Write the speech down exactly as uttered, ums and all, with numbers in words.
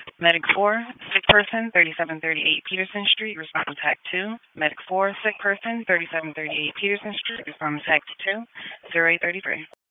Medic four, sick person, thirty-seven thirty-eight Peterson Street, respond to TAC two. Medic four, sick person, thirty-seven thirty-eight Peterson Street, respond to TAC two, zero eight three three.